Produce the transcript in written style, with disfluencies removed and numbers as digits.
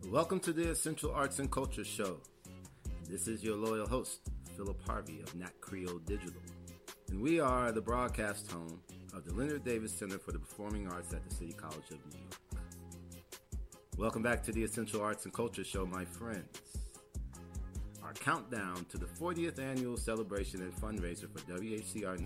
Welcome to the Essential Arts and Culture Show. This is your loyal host, Philip Harvey of Nat Creole Digital. And we are the broadcast home of the Leonard Davis Center for the Performing Arts at the City College of New York. Welcome back to the Essential Arts and Culture Show, my friends. Our countdown to the 40th annual celebration and fundraiser for WHCR